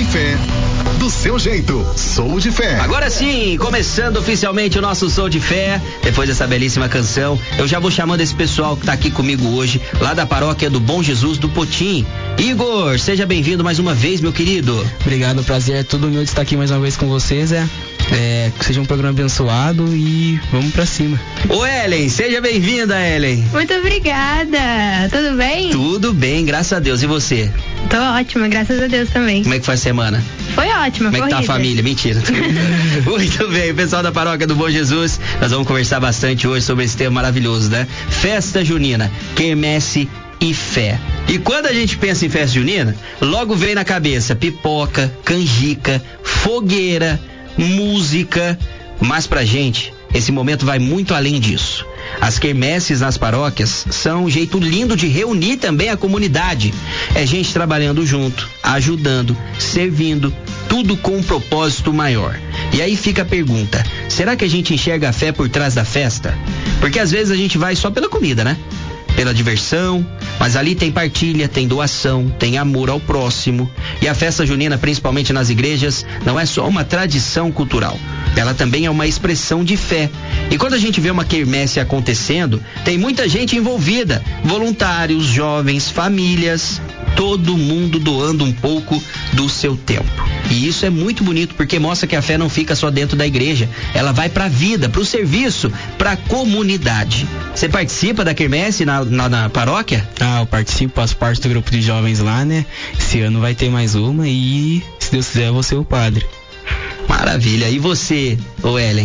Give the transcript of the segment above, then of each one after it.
fé. Do seu jeito, Sou de Fé. Agora sim, começando oficialmente o nosso Sou de Fé, depois dessa belíssima canção, eu já vou chamando esse pessoal que tá aqui comigo hoje, lá da paróquia do Bom Jesus do Potim. Igor, seja bem-vindo mais uma vez, meu querido. Obrigado, prazer é todo meu de estar aqui mais uma vez com vocês, que seja um programa abençoado e vamos pra cima. Ô Ellen, seja bem-vinda, Ellen. Muito obrigada, tudo bem? Tudo bem, graças a Deus, e você? Tô ótima, graças a Deus também. Como é que foi a semana? Foi ótima, Como é que tá a família? Mentira. Muito bem, pessoal da paróquia do Bom Jesus, nós vamos conversar bastante hoje sobre esse tema maravilhoso, né? Festa junina, quermesse e fé. E quando a gente pensa em festa junina, logo vem na cabeça pipoca, canjica, fogueira, música, mas pra gente, esse momento vai muito além disso. As quermesses nas paróquias são um jeito lindo de reunir também a comunidade. É gente trabalhando junto, ajudando, servindo, tudo com um propósito maior. E aí fica a pergunta, será que a gente enxerga a fé por trás da festa? Porque às vezes a gente vai só pela comida, né? Pela diversão, mas ali tem partilha, tem doação, tem amor ao próximo. E a festa junina, principalmente nas igrejas, não é só uma tradição cultural, ela também é uma expressão de fé. E quando a gente vê uma quermesse acontecendo, tem muita gente envolvida, voluntários, jovens, famílias, todo mundo doando um pouco do seu tempo. E isso é muito bonito porque mostra que a fé não fica só dentro da igreja, ela vai pra vida, pro serviço, pra comunidade. Você participa da quermesse na paróquia? Eu participo, faço parte do grupo de jovens lá, né? Esse ano vai ter mais uma e, se Deus quiser, eu vou ser o padre. Maravilha. E você, ô Ellen?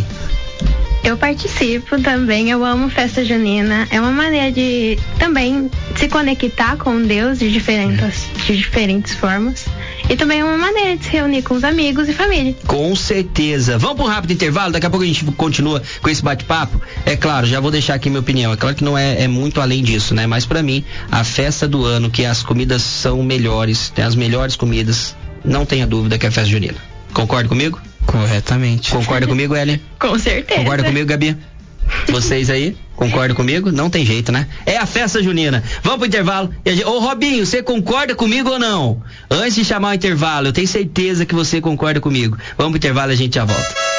Eu participo também, eu amo festa junina. É uma maneira de também se conectar com Deus de diferentes formas. E também é uma maneira de se reunir com os amigos e família. Com certeza. Vamos para um rápido intervalo, daqui a pouco a gente continua com esse bate-papo. É claro, já vou deixar aqui minha opinião. É claro que não é muito além disso, né? Mas pra mim, a festa do ano, que as comidas são melhores, tem as melhores comidas, não tenha dúvida que é a festa junina. Concorda comigo? Corretamente. Concorda comigo, Ellen? Com certeza. Concorda comigo, Gabi? Vocês aí? Concordam comigo? Não tem jeito, né? É a festa junina. Vamos pro intervalo. Ô Robinho, você concorda comigo ou não? Antes de chamar o intervalo, eu tenho certeza que você concorda comigo. Vamos pro intervalo e a gente já volta.